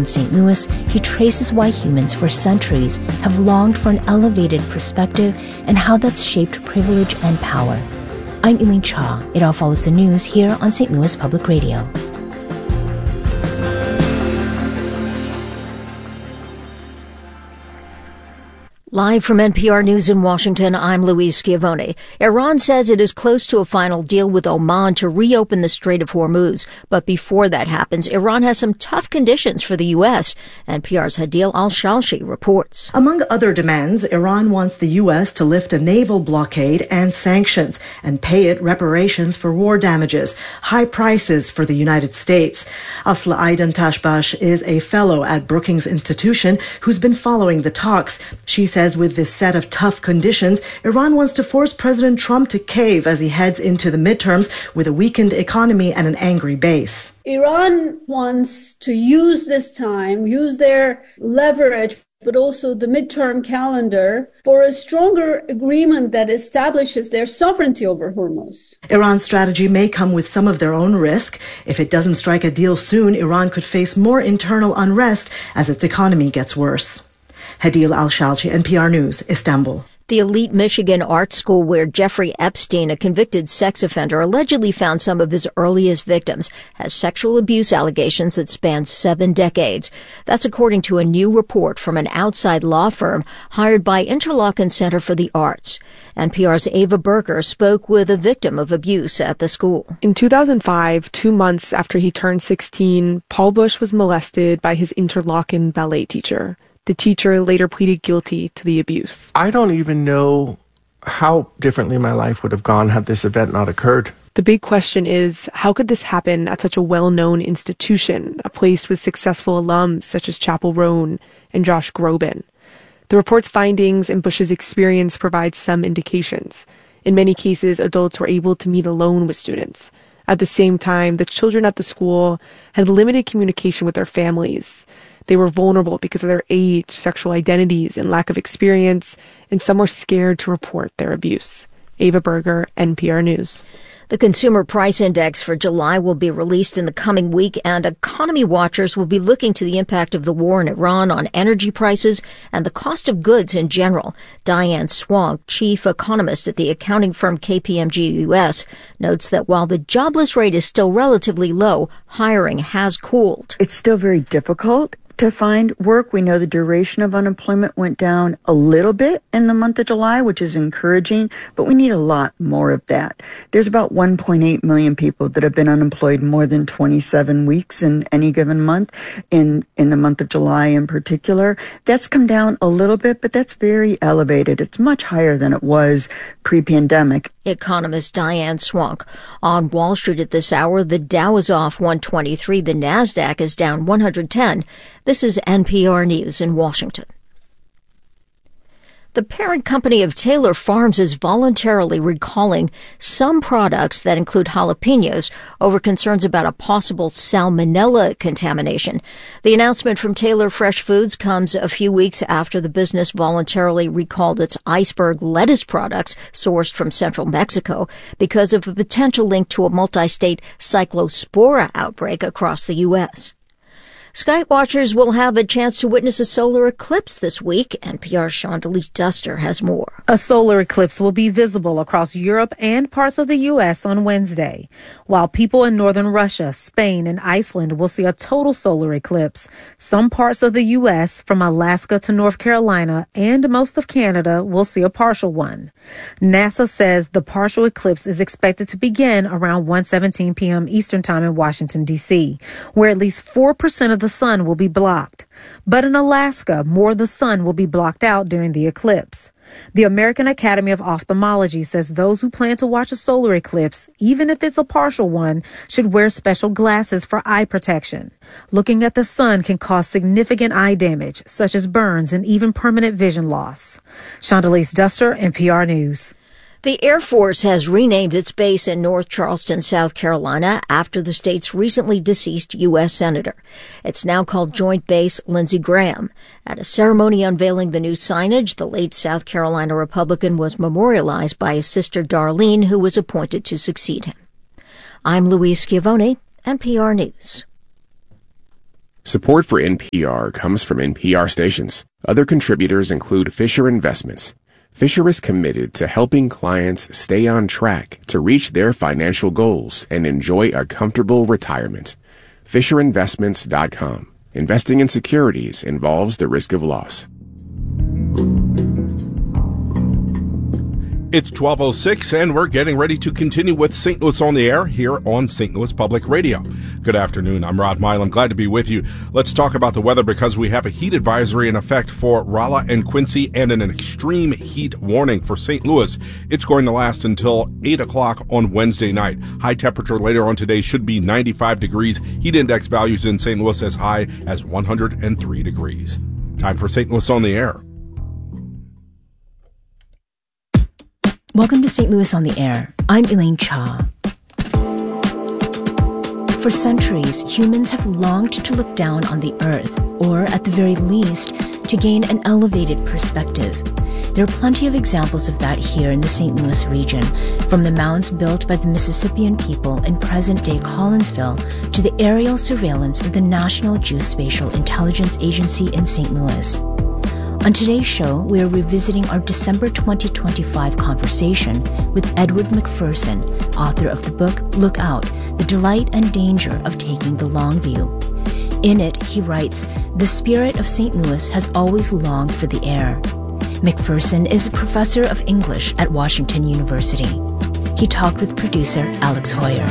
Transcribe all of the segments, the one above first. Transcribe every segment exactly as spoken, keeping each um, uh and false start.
In Saint Louis, he traces why humans for centuries have longed for an elevated perspective and how that's shaped privilege and power. I'm Eileen Cha. It all follows the news here on Saint Louis Public Radio. Live from N P R News in Washington, I'm Louise Schiavone. Iran says it is close to a final deal with Oman to reopen the Strait of Hormuz. But before that happens, Iran has some tough conditions for the U S. N P R's Hadil Al-Shalshi reports. Among other demands, Iran wants the U S to lift a naval blockade and sanctions and pay it reparations for war damages, high prices for the United States. Asla Aidan Tashbash is a fellow at Brookings Institution who's been following the talks. She says with this set of tough conditions, Iran wants to force President Trump to cave as he heads into the midterms with a weakened economy and an angry base. Iran wants to use this time, use their leverage, but also the midterm calendar for a stronger agreement that establishes their sovereignty over Hormuz. Iran's strategy may come with some of their own risk. If it doesn't strike a deal soon, Iran could face more internal unrest as its economy gets worse. Hadil Al-Shalchi, N P R News, Istanbul. The elite Michigan art school where Jeffrey Epstein, a convicted sex offender, allegedly found some of his earliest victims, has sexual abuse allegations that span seven decades. That's according to a new report from an outside law firm hired by Interlochen Center for the Arts. N P R's Ava Berger spoke with a victim of abuse at the school. In two thousand five, two months after he turned sixteen, Paul Bush was molested by his Interlochen ballet teacher. The teacher later pleaded guilty to the abuse. I don't even know how differently my life would have gone had this event not occurred. The big question is, how could this happen at such a well-known institution, a place with successful alums such as Chappell Roan and Josh Groban? The report's findings and Bush's experience provide some indications. In many cases, adults were able to meet alone with students. At the same time, the children at the school had limited communication with their families. They were vulnerable because of their age, sexual identities, and lack of experience, and some were scared to report their abuse. Ava Berger, N P R News. The Consumer Price Index for July will be released in the coming week, and economy watchers will be looking to the impact of the war in Iran on energy prices and the cost of goods in general. Diane Swank, chief economist at the accounting firm K P M G U S, notes that while the jobless rate is still relatively low, hiring has cooled. It's still very difficult to find work. We know the duration of unemployment went down a little bit in the month of July, which is encouraging, but we need a lot more of that. There's about one point eight million people that have been unemployed more than twenty-seven weeks in any given month, in, in the month of July in particular. That's come down a little bit, but that's very elevated. It's much higher than it was pre-pandemic. Economist Diane Swank. On Wall Street at this hour, the Dow is off one twenty-three, the NASDAQ is down one hundred ten. This is N P R News in Washington. The parent company of Taylor Farms is voluntarily recalling some products that include jalapenos over concerns about a possible salmonella contamination. The announcement from Taylor Fresh Foods comes a few weeks after the business voluntarily recalled its iceberg lettuce products sourced from central Mexico because of a potential link to a multi-state cyclospora outbreak across the U S Sky watchers will have a chance to witness a solar eclipse this week. N P R's Shondelise Duster has more. A solar eclipse will be visible across Europe and parts of the U S on Wednesday, while people in northern Russia, Spain, and Iceland will see a total solar eclipse. Some parts of the U S, from Alaska to North Carolina and most of Canada, will see a partial one. NASA says the partial eclipse is expected to begin around one seventeen p.m. Eastern Time in Washington, D C, where at least four percent of the sun will be blocked. But in Alaska, more of the sun will be blocked out during the eclipse. The American Academy of Ophthalmology says those who plan to watch a solar eclipse, even if it's a partial one, should wear special glasses for eye protection. Looking at the sun can cause significant eye damage, such as burns and even permanent vision loss. Shondelise Duster, N P R News. The Air Force has renamed its base in North Charleston, South Carolina, after the state's recently deceased U S senator. It's now called Joint Base Lindsey Graham. At a ceremony unveiling the new signage, the late South Carolina Republican was memorialized by his sister Darlene, who was appointed to succeed him. I'm Louise Schiavone, N P R News. Support for N P R comes from N P R stations. Other contributors include Fisher Investments. Fisher is committed to helping clients stay on track to reach their financial goals and enjoy a comfortable retirement. Fisher Investments dot com. Investing in securities involves the risk of loss. It's twelve oh six, and we're getting ready to continue with Saint Louis on the Air here on Saint Louis Public Radio. Good afternoon. I'm Rod Milam. Glad to be with you. Let's talk about the weather because we have a heat advisory in effect for Rolla and Quincy and an extreme heat warning for Saint Louis. It's going to last until eight o'clock on Wednesday night. High temperature later on today should be ninety-five degrees. Heat index values in Saint Louis as high as one hundred three degrees. Time for Saint Louis on the Air. Welcome to Saint Louis on the Air. I'm Elaine Cha. For centuries, humans have longed to look down on the earth, or at the very least, to gain an elevated perspective. There are plenty of examples of that here in the Saint Louis region, from the mounds built by the Mississippian people in present-day Collinsville to the aerial surveillance of the National Geospatial Intelligence Agency in Saint Louis. On today's show, we are revisiting our December twenty twenty-five conversation with Edward McPherson, author of the book Look Out, The Delight and Danger of Taking the Long View. In it, he writes, "The spirit of Saint Louis has always longed for the air." McPherson is a professor of English at Washington University. He talked with producer Alex Hoyer.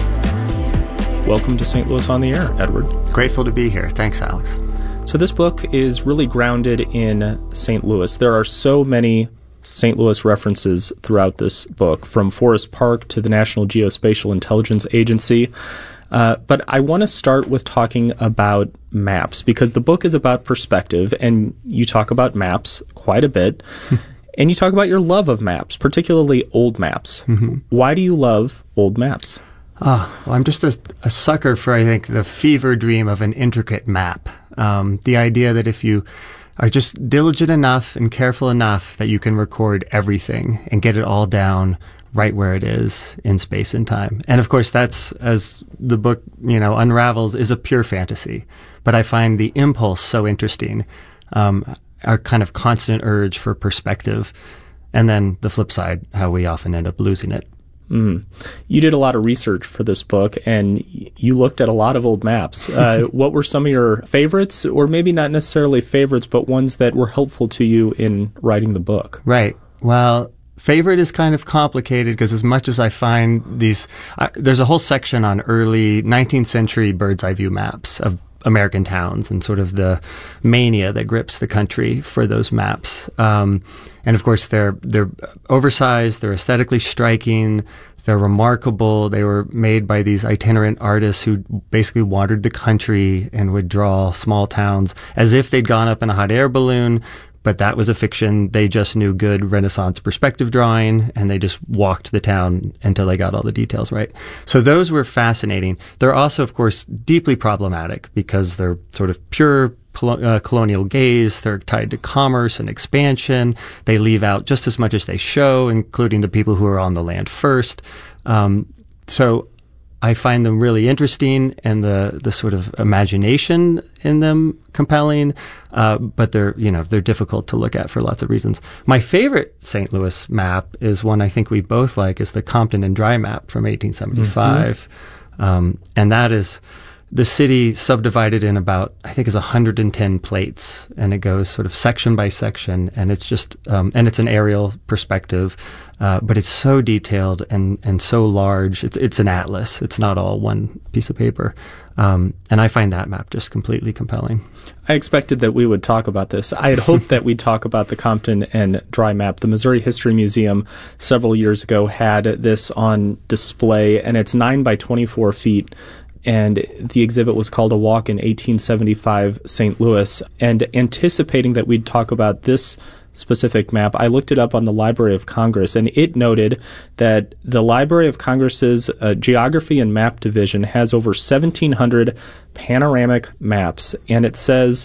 Welcome to Saint Louis on the Air, Edward. Grateful to be here. Thanks, Alex. So this book is really grounded in Saint Louis. There are so many Saint Louis references throughout this book, from Forest Park to the National Geospatial Intelligence Agency. Uh, but I want to start with talking about maps, because the book is about perspective, and you talk about maps quite a bit. And you talk about your love of maps, particularly old maps. Mm-hmm. Why do you love old maps? Oh, well, I'm just a, a sucker for, I think, the fever dream of an intricate map. Um, the idea that if you are just diligent enough and careful enough that you can record everything and get it all down right where it is in space and time. And of course, that's, as the book, you know, unravels, is a pure fantasy. But I find the impulse so interesting, um, our kind of constant urge for perspective. And then the flip side, how we often end up losing it. Mm. You did a lot of research for this book, and you looked at a lot of old maps. Uh, what were some of your favorites, or maybe not necessarily favorites, but ones that were helpful to you in writing the book? Right. Well, favorite is kind of complicated because as much as I find these, uh, there's a whole section on early nineteenth century bird's eye view maps of American towns and sort of the mania that grips the country for those maps. Um, and of course, they're they're oversized, they're aesthetically striking, they're remarkable. They were made by these itinerant artists who basically wandered the country and would draw small towns as if they'd gone up in a hot air balloon. But that was a fiction. They just knew good Renaissance perspective drawing, and they just walked the town until they got all the details right. So those were fascinating. They're also, of course, deeply problematic because they're sort of pure uh, colonial gaze. They're tied to commerce and expansion. They leave out just as much as they show, including the people who are on the land first. Um, so I find them really interesting, and the, the sort of imagination in them compelling, uh, but they're, you know, they're difficult to look at for lots of reasons. My favorite Saint Louis map is one I think we both like, is the Compton and Dry map from eighteen seventy-five. Mm-hmm. Um, and that is the city subdivided in about, I think, is one hundred ten plates, and it goes sort of section by section, and it's just, um, and it's an aerial perspective. Uh, but it's so detailed and, and so large. It's it's an atlas. It's not all one piece of paper. Um, and I find that map just completely compelling. I expected that we would talk about this. I had hoped that we'd talk about the Compton and Dry map. The Missouri History Museum several years ago had this on display, and it's nine by twenty-four feet. And the exhibit was called A Walk in eighteen seventy-five Saint Louis. And anticipating that we'd talk about this specific map, I looked it up on the Library of Congress, and it noted that the Library of Congress's uh, Geography and Map Division has over seventeen hundred panoramic maps, and it says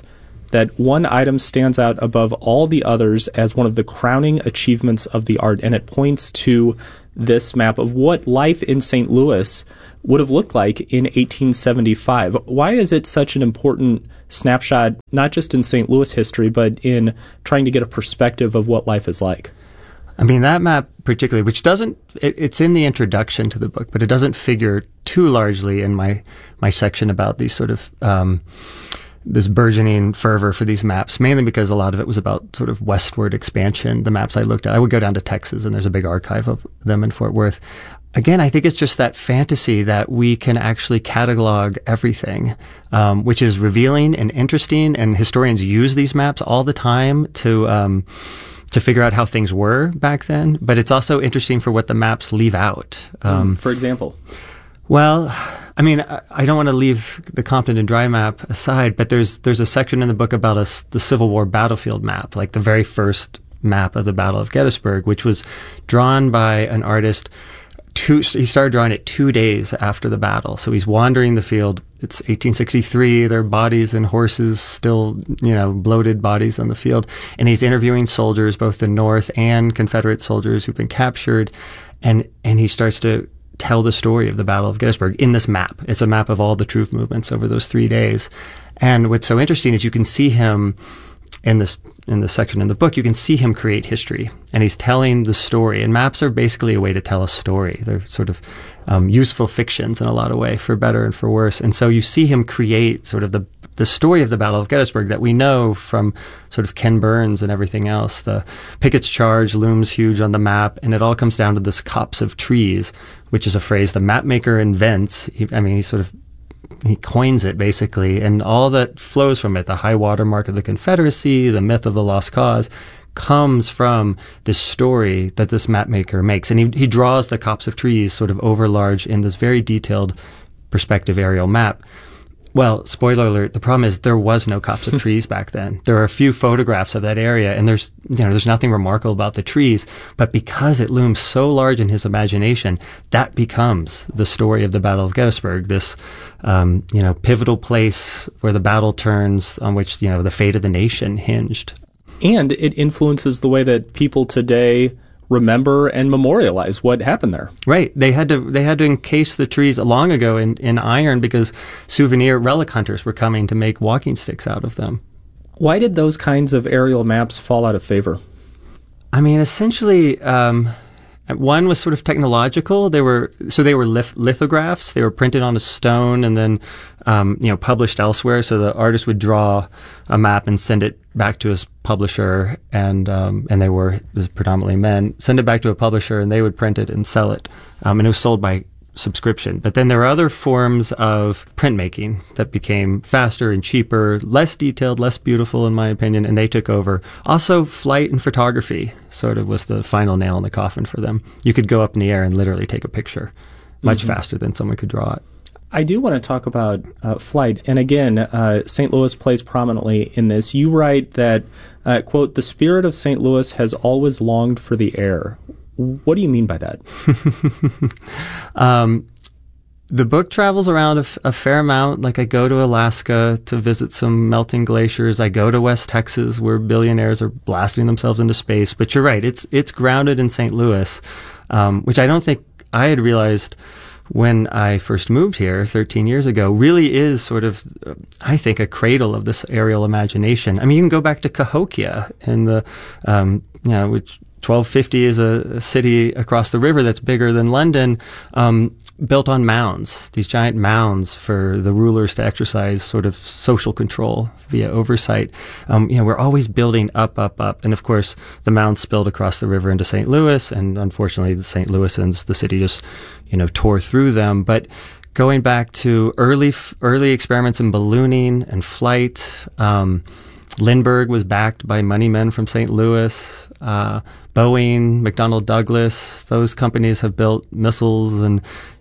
that one item stands out above all the others as one of the crowning achievements of the art, and it points to this map of what life in Saint Louis would have looked like in eighteen seventy-five. Why is it such an important snapshot, not just in Saint Louis history, but in trying to get a perspective of what life is like? I mean, that map particularly, which doesn't, it, it's in the introduction to the book, but it doesn't figure too largely in my, my section about these sort of, um, this burgeoning fervor for these maps, mainly because a lot of it was about sort of westward expansion. The maps I looked at, I would go down to Texas, and there's a big archive of them in Fort Worth. Again, I think it's just that fantasy that we can actually catalog everything, um, which is revealing and interesting, and historians use these maps all the time to, um, to figure out how things were back then, but it's also interesting for what the maps leave out. Um, for example? Well, I mean, I, I don't want to leave the Compton and Dry map aside, but there's there's a section in the book about a, the Civil War battlefield map, like the very first map of the Battle of Gettysburg, which was drawn by an artist. Two, he started drawing it two days after the battle. So he's wandering the field. It's eighteen sixty-three. There are bodies and horses, still, you know, bloated bodies on the field. And he's interviewing soldiers, both the North and Confederate soldiers who've been captured. And, and he starts to tell the story of the Battle of Gettysburg in this map. It's a map of all the troop movements over those three days. And what's so interesting is you can see him in this, in the section in the book, you can see him create history, and he's telling the story. And maps are basically a way to tell a story. They're sort of um, useful fictions in a lot of ways, for better and for worse. And so you see him create sort of the the story of the Battle of Gettysburg that we know from sort of Ken Burns and everything else. The Pickett's Charge looms huge on the map, and it all comes down to this copse of trees, which is a phrase the map maker invents. He, I mean, he sort of he coins it, basically, and all that flows from it, the high water mark of the Confederacy, the myth of the lost cause, comes from this story that this map maker makes. And he, he draws the copse of trees sort of over large in this very detailed perspective aerial map. Well, spoiler alert, the problem is there was no copse of trees back then. There are a few photographs of that area, and there's, you know, there's nothing remarkable about the trees, but because it looms so large in his imagination, that becomes the story of the Battle of Gettysburg, this, um, you know, pivotal place where the battle turns, on which, you know, the fate of the nation hinged. And it influences the way that people today remember and memorialize what happened there. Right. They had to they had to encase the trees long ago in, in iron because souvenir relic hunters were coming to make walking sticks out of them. Why did those kinds of aerial maps fall out of favor? I mean, essentially, um, one was sort of technological. They were so they were lith- lithographs. They were printed on a stone and then um, you know published elsewhere. So the artist would draw a map and send it back to his publisher, and um, and they were it was predominantly men. Send it back to a publisher, and they would print it and sell it. Um, and it was sold by subscription. But then there were other forms of printmaking that became faster and cheaper, less detailed, less beautiful, in my opinion, and they took over. Also, flight and photography sort of was the final nail in the coffin for them. You could go up in the air and literally take a picture much mm-hmm. faster than someone could draw it. I do want to talk about uh, flight. And again, uh, Saint Louis plays prominently in this. You write that, uh, quote, the spirit of Saint Louis has always longed for the air. What do you mean by that? um, the book travels around a, f- a fair amount. Like I go to Alaska to visit some melting glaciers. I go to West Texas where billionaires are blasting themselves into space. But you're right. It's, it's grounded in Saint Louis, um, which I don't think I had realized when I first moved here thirteen years ago, really is sort of, uh, I think, a cradle of this aerial imagination. I mean, you can go back to Cahokia in the, um, you know, which twelve fifty is a, a city across the river that's bigger than London, um, built on mounds, these giant mounds for the rulers to exercise sort of social control via oversight. Um, you know, we're always building up, up, up. And of course, the mounds spilled across the river into Saint Louis, and unfortunately, the Saint Louisans, the city just, you know, tore through them. But going back to early, early experiments in ballooning and flight, um, Lindbergh was backed by money men from Saint Louis. Uh, Boeing, McDonnell Douglas, those companies have built missiles and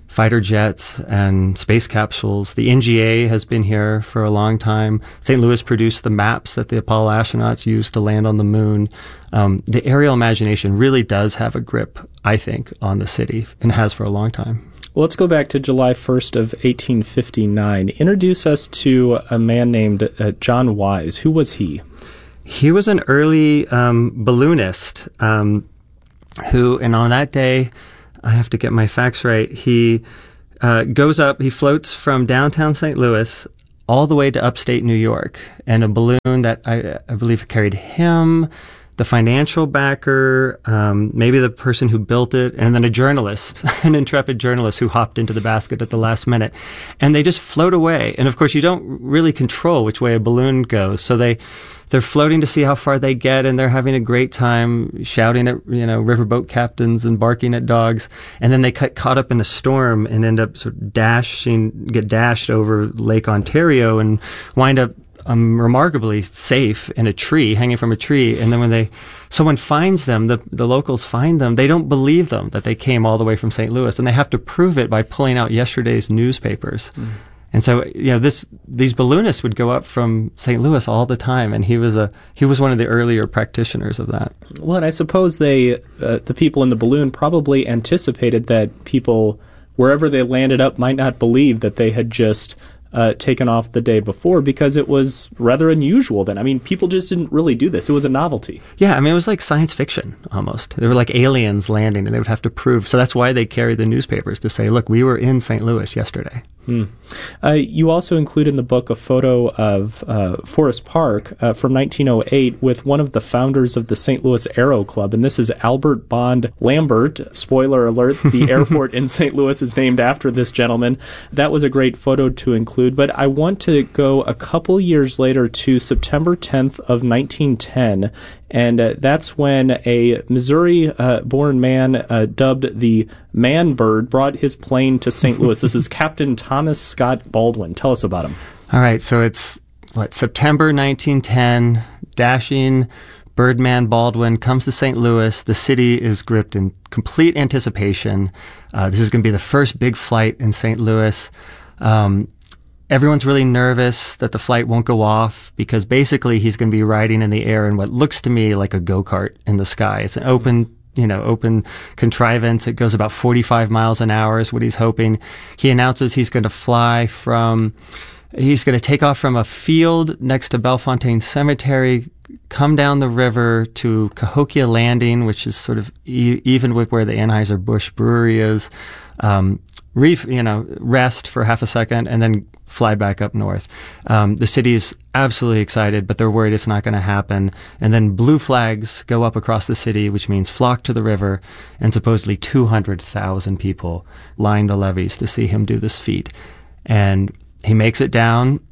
fighter jets and space capsules. The N G A has been here for a long time. Saint Louis produced the maps that the Apollo astronauts used to land on the moon. Um, the aerial imagination really does have a grip, I think, on the city, and has for a long time. Well, let's go back to July first of eighteen fifty-nine. Introduce us to a man named uh, John Wise. Who was he? He was an early um, balloonist um, who, and on that day, I have to get my facts right, he uh, goes up, he floats from downtown Saint Louis all the way to upstate New York, and a balloon that I, I believe carried him, the financial backer, um, maybe the person who built it, and then a journalist, an intrepid journalist who hopped into the basket at the last minute. And they just float away. And of course, you don't really control which way a balloon goes. So they, they're floating to see how far they get, and they're having a great time shouting at, you know, riverboat captains and barking at dogs. And then they get caught up in a storm and end up sort of dashing, get dashed over Lake Ontario and wind up Um, remarkably safe in a tree, hanging from a tree. And then when they, someone finds them, the, the locals find them, they don't believe them that they came all the way from Saint Louis, and they have to prove it by pulling out yesterday's newspapers. Mm. And so, you know, this, these balloonists would go up from Saint Louis all the time, and he was a, he was one of the earlier practitioners of that. Well, and I suppose they, uh, the people in the balloon probably anticipated that people, wherever they landed up, might not believe that they had just Uh, taken off the day before, because it was rather unusual then. I mean, people just didn't really do this. It was a novelty. Yeah, I mean, it was like science fiction almost. They were like aliens landing, and they would have to prove. So that's why they carried the newspapers to say, look, we were in Saint Louis yesterday. Hmm. Uh, you also include in the book a photo of uh, Forest Park uh, from nineteen oh eight with one of the founders of the Saint Louis Aero Club, and this is Albert Bond Lambert. Spoiler alert, the airport in Saint Louis is named after this gentleman. That was a great photo to include, but I want to go a couple years later to September tenth of nineteen ten, and uh, that's when a Missouri-born uh, man uh, dubbed the Man Bird brought his plane to Saint Louis. This is Captain Thomas Scott Baldwin. Tell us about him. All right, so it's, what, September nineteen ten, dashing Birdman Baldwin comes to Saint Louis. The city is gripped in complete anticipation. Uh, this is going to be the first big flight in Saint Louis. Um, Everyone's really nervous that the flight won't go off, because basically he's going to be riding in the air in what looks to me like a go-kart in the sky. It's an open, you know, open contrivance. It goes about forty-five miles an hour is what he's hoping. He announces he's going to fly from, he's going to take off from a field next to Bellefontaine Cemetery, come down the river to Cahokia Landing, which is sort of e- even with where the Anheuser-Busch Brewery is, um, reef, you know, rest for half a second, and then fly back up north. Um, the city is absolutely excited, but they're worried it's not going to happen. And then blue flags go up across the city, which means flock to the river, and supposedly two hundred thousand people line the levees to see him do this feat. And he makes it down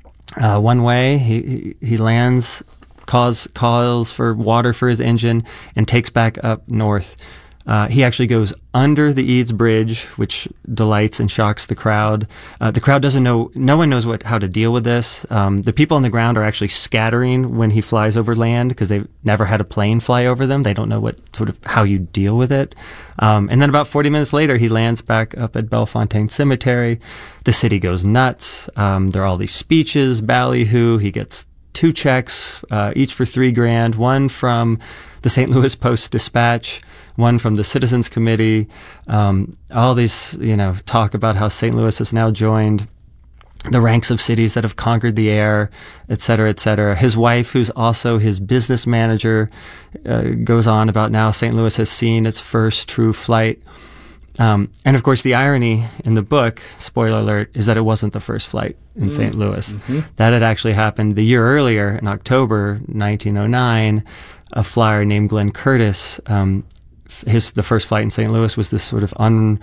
uh, one way. He, he, he lands, calls, calls for water for his engine, and takes back up north. Uh, he actually goes under the Eads Bridge, which delights and shocks the crowd. Uh, the crowd doesn't know, no one knows what, how to deal with this. Um, the people on the ground are actually scattering when he flies over land, because they've never had a plane fly over them. They don't know what sort of, how you deal with it. Um, and then about forty minutes later, he lands back up at Bellefontaine Cemetery. The city goes nuts. Um, there are all these speeches, ballyhoo. He gets two checks, uh, each for three grand, one from the Saint Louis Post-Dispatch, one from the Citizens Committee. Um, all these, you know, talk about how Saint Louis has now joined the ranks of cities that have conquered the air, et cetera, et cetera. His wife, who's also his business manager, uh, goes on about now Saint Louis has seen its first true flight. Um, and of course, the irony in the book, spoiler alert, is that it wasn't the first flight in mm. Saint Louis. Mm-hmm. That had actually happened the year earlier, in October nineteen oh nine. A flyer named Glenn Curtis, um, his the first flight in Saint Louis was this sort of un,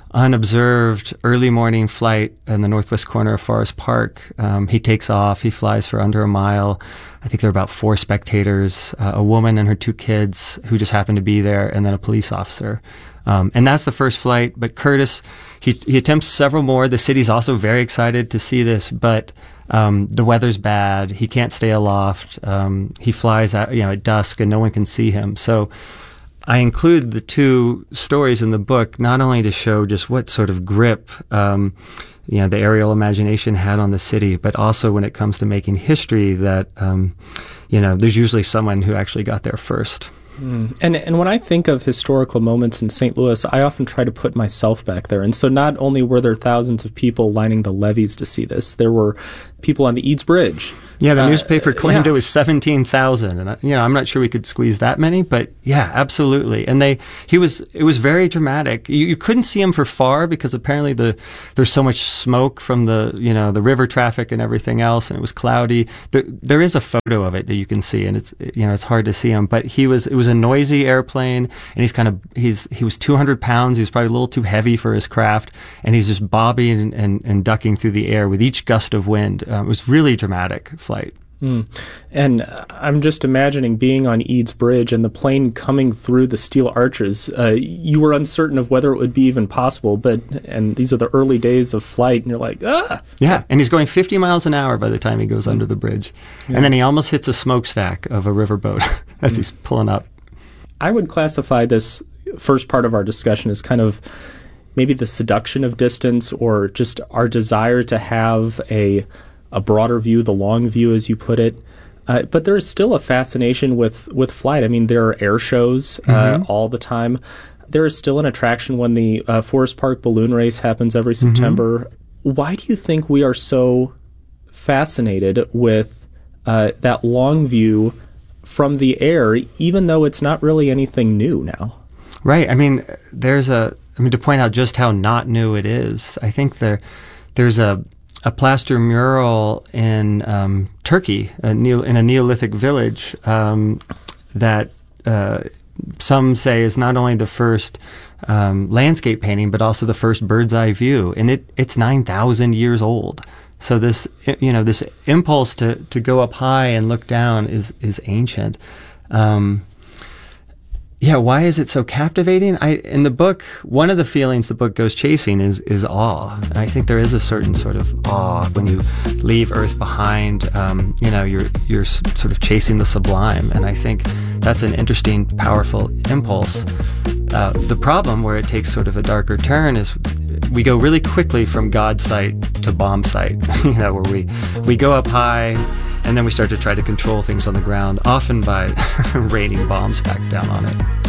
unobserved early morning flight in the northwest corner of Forest Park. Um, he takes off. He flies for under a mile. I think there are about four spectators, uh, a woman and her two kids who just happened to be there, and then a police officer. Um, and that's the first flight. But Curtis, he, he attempts several more. The city's also very excited to see this, but um, the weather's bad. He can't stay aloft. Um, he flies out, you know, at dusk, and no one can see him. So I include the two stories in the book not only to show just what sort of grip um, you know the aerial imagination had on the city, but also when it comes to making history that um, you know there's usually someone who actually got there first. Mm. And and when I think of historical moments in Saint Louis, I often try to put myself back there. And so not only were there thousands of people lining the levees to see this, there were people on the Eads Bridge. Yeah, the uh, newspaper claimed yeah. it was seventeen thousand, and you know I'm not sure we could squeeze that many, but yeah, absolutely. And they, he was, it was very dramatic. You, you couldn't see him for far because apparently the there's so much smoke from the you know the river traffic and everything else, and it was cloudy. There, there is a photo of it that you can see, and it's you know it's hard to see him, but he was it was a noisy airplane, and he's kind of he's he was two hundred pounds. He was probably a little too heavy for his craft, and he's just bobbing and, and, and ducking through the air with each gust of wind. Um, it was really dramatic flight. Mm. And I'm just imagining being on Eads Bridge and the plane coming through the steel arches. Uh, you were uncertain of whether it would be even possible, but and these are the early days of flight, and you're like, ah! Yeah, and he's going fifty miles an hour by the time he goes under the bridge. Yeah. And then he almost hits a smokestack of a riverboat as mm. he's pulling up. I would classify this first part of our discussion as kind of maybe the seduction of distance, or just our desire to have a a broader view, the long view, as you put it. Uh, but there is still a fascination with, with flight. I mean, there are air shows uh, mm-hmm. all the time. There is still an attraction when the uh, Forest Park balloon race happens every September. Mm-hmm. Why do you think we are so fascinated with uh, that long view from the air, even though it's not really anything new now? Right. I mean, there's a, I mean, to point out just how not new it is, I think there, there's a, a plaster mural in um, Turkey, a neo, in a Neolithic village, um, that uh, some say is not only the first um, landscape painting, but also the first bird's eye view, and it it's nine thousand years old. So this you know this impulse to, to go up high and look down is is ancient. Um, Yeah, why is it so captivating? I in the book, one of the feelings the book goes chasing is is awe. And I think there is a certain sort of awe when you leave Earth behind. Um, you know, you're you're sort of chasing the sublime, and I think that's an interesting, powerful impulse. Uh, the problem, where it takes sort of a darker turn, is we go really quickly from God sight to bomb sight. You know, where we we go up high, and then we start to try to control things on the ground, often by raining bombs back down on it.